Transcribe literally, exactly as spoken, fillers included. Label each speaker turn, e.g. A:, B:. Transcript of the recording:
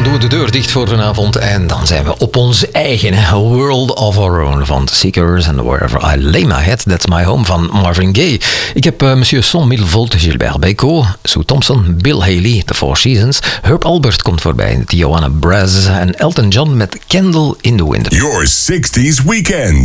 A: doen we de deur dicht voor vanavond en dan zijn we op ons eigen World of Our Own van The Seekers and Wherever I Lay My Head, That's My Home van Marvin Gaye. Ik heb uh, Monsieur Son Middelvolt, Gilbert Bécaud, Sue Thompson, Bill Haley, The Four Seasons, Herb Albert komt voorbij, Joanna Brass en Elton John met Candle in the Wind.
B: Your sixties weekend.